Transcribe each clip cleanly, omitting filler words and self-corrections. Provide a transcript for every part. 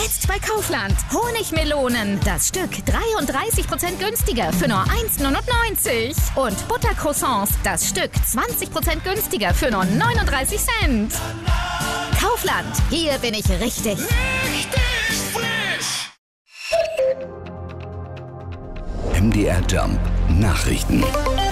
Jetzt bei Kaufland. Honigmelonen. Das Stück 33% günstiger für nur 1,99 €. Und Buttercroissants. Das Stück 20% günstiger für nur 39 Cent. Kaufland. Hier bin ich richtig. Richtig frisch. MDR Jump Nachrichten.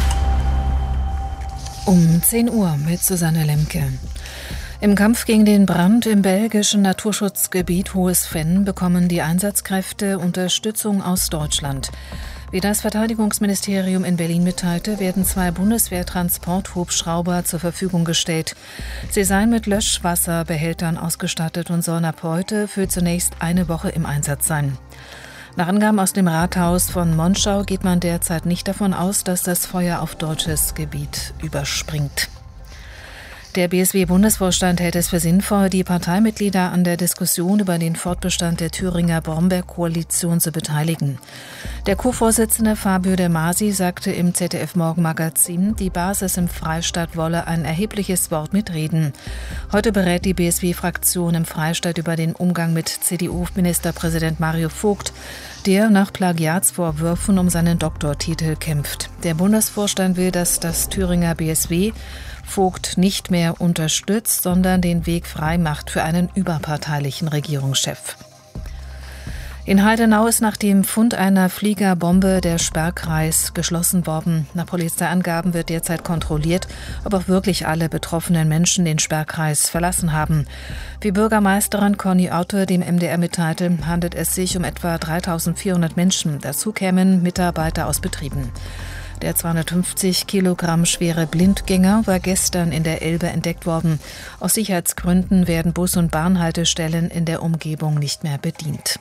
Um 10 Uhr mit Susanne Lemke. Im Kampf gegen den Brand im belgischen Naturschutzgebiet Hohes Venn bekommen die Einsatzkräfte Unterstützung aus Deutschland. Wie das Verteidigungsministerium in Berlin mitteilte, werden 2 Bundeswehr-Transporthubschrauber zur Verfügung gestellt. Sie seien mit Löschwasserbehältern ausgestattet und sollen ab heute für zunächst eine Woche im Einsatz sein. Nach Angaben aus dem Rathaus von Monschau geht man derzeit nicht davon aus, dass das Feuer auf deutsches Gebiet überspringt. Der BSW-Bundesvorstand hält es für sinnvoll, die Parteimitglieder an der Diskussion über den Fortbestand der Thüringer Brombeerkoalition zu beteiligen. Der Co-Vorsitzende Fabio De Masi sagte im ZDF-Morgenmagazin, die Basis im Freistaat wolle ein erhebliches Wort mitreden. Heute berät die BSW-Fraktion im Freistaat über den Umgang mit CDU-Ministerpräsident Mario Vogt, der nach Plagiatsvorwürfen um seinen Doktortitel kämpft. Der Bundesvorstand will, dass das Thüringer BSW Vogt nicht mehr unterstützt, sondern den Weg frei macht für einen überparteilichen Regierungschef. In Heidenau ist nach dem Fund einer Fliegerbombe der Sperrkreis geschlossen worden. Nach Polizeiangaben wird derzeit kontrolliert, ob auch wirklich alle betroffenen Menschen den Sperrkreis verlassen haben. Wie Bürgermeisterin Conny Otte dem MDR mitteilte, handelt es sich um etwa 3.400 Menschen. Dazu kämen Mitarbeiter aus Betrieben. Der 250 Kilogramm schwere Blindgänger war gestern in der Elbe entdeckt worden. Aus Sicherheitsgründen werden Bus- und Bahnhaltestellen in der Umgebung nicht mehr bedient.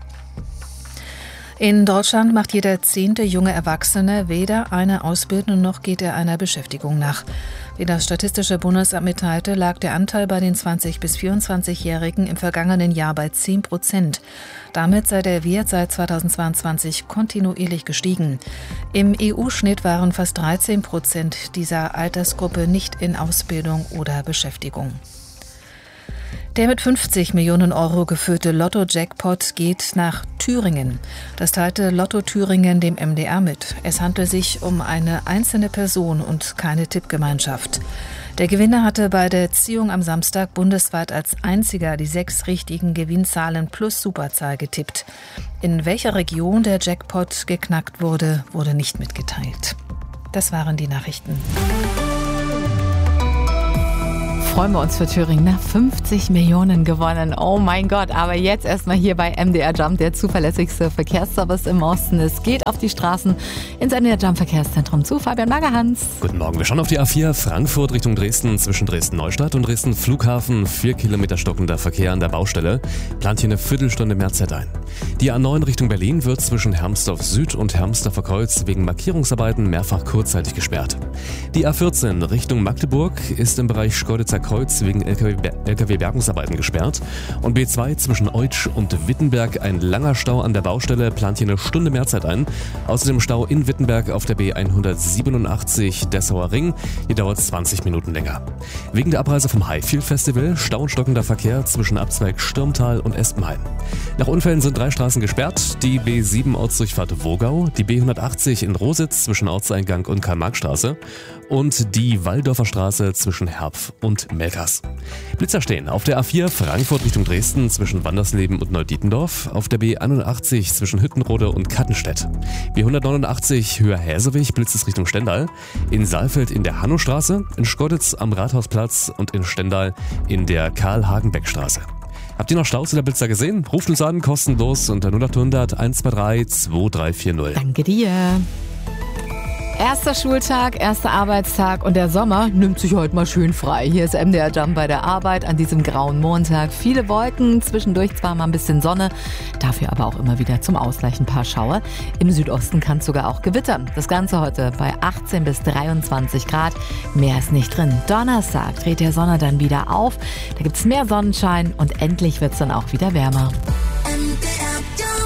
In Deutschland macht jeder 10. junge Erwachsene weder eine Ausbildung noch geht er einer Beschäftigung nach. Wie das Statistische Bundesamt mitteilte, lag der Anteil bei den 20- bis 24-Jährigen im vergangenen Jahr bei 10%. Damit sei der Wert seit 2022 kontinuierlich gestiegen. Im EU-Schnitt waren fast 13% dieser Altersgruppe nicht in Ausbildung oder Beschäftigung. Der mit 50 Millionen € gefüllte Lotto-Jackpot geht nach Thüringen. Das teilte Lotto Thüringen dem MDR mit. Es handelt sich um eine einzelne Person und keine Tippgemeinschaft. Der Gewinner hatte bei der Ziehung am Samstag bundesweit als einziger die 6 richtigen Gewinnzahlen plus Superzahl getippt. In welcher Region der Jackpot geknackt wurde, wurde nicht mitgeteilt. Das waren die Nachrichten. Freuen wir uns für Thüringen. 50 Millionen gewonnen. Oh mein Gott. Aber jetzt erstmal hier bei MDR Jump, der zuverlässigste Verkehrsservice im Osten. Es geht auf die Straßen ins MDR Jump Verkehrszentrum zu. Fabian Magerhans. Guten Morgen. Wir schauen auf die A4 Frankfurt Richtung Dresden zwischen Dresden-Neustadt und Dresden-Flughafen. 4 Kilometer stockender Verkehr an der Baustelle. Plant hier eine Viertelstunde mehr Zeit ein. Die A9 Richtung Berlin wird zwischen Hermsdorf Süd und Hermsdorfer Kreuz wegen Markierungsarbeiten mehrfach kurzzeitig gesperrt. Die A14 Richtung Magdeburg ist im Bereich Schkeuditzer Kreuz wegen LKW-Bergungsarbeiten gesperrt. Und B2 zwischen Eutsch und Wittenberg ein langer Stau an der Baustelle, plant hier eine Stunde mehr Zeit ein. Außerdem Stau in Wittenberg auf der B187 Dessauer Ring. Hier dauert es 20 Minuten länger. Wegen der Abreise vom Highfield Festival Stau und stockender Verkehr zwischen Abzweig Stürmtal und Espenheim. Nach Unfällen sind 3 Straßen gesperrt. Die B7 Ortsdurchfahrt Wogau, die B180 in Rositz zwischen Ortseingang und Karl-Marx-Straße und die Walldorfer Straße zwischen Herpf und Melkers. Blitzer stehen auf der A4 Frankfurt Richtung Dresden zwischen Wandersleben und Neudietendorf, auf der B81 zwischen Hüttenrode und Kattenstedt. B189 Höher-Häsewig blitzt es Richtung Stendal, in Saalfeld in der Hannostraße, in Schkeuditz am Rathausplatz und in Stendal in der Karl-Hagenbeck-Straße. Habt ihr noch Staus in der Blitzer gesehen? Ruft uns an, kostenlos unter 0800 123 2340. Danke dir. Erster Schultag, erster Arbeitstag und der Sommer nimmt sich heute mal schön frei. Hier ist MDR Jump bei der Arbeit an diesem grauen Montag. Viele Wolken, zwischendurch zwar mal ein bisschen Sonne, dafür aber auch immer wieder zum Ausgleich ein paar Schauer. Im Südosten kann es sogar auch gewittern. Das Ganze heute bei 18 bis 23 Grad. Mehr ist nicht drin. Donnerstag dreht der Sonne dann wieder auf. Da gibt es mehr Sonnenschein und endlich wird es dann auch wieder wärmer.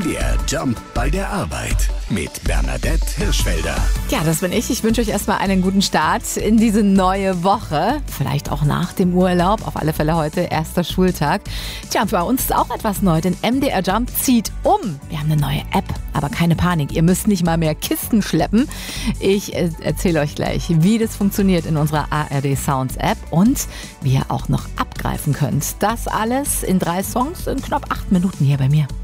MDR Jump bei der Arbeit mit Bernadette Hirschfelder. Ja, das bin ich. Ich wünsche euch erstmal einen guten Start in diese neue Woche. Vielleicht auch nach dem Urlaub. Auf alle Fälle heute erster Schultag. Tja, bei uns ist auch etwas neu, denn MDR Jump zieht um. Wir haben eine neue App, aber keine Panik. Ihr müsst nicht mal mehr Kisten schleppen. Ich erzähle euch gleich, wie das funktioniert in unserer ARD Sounds App und wie ihr auch noch abgreifen könnt. Das alles in 3 Songs in knapp 8 Minuten hier bei mir.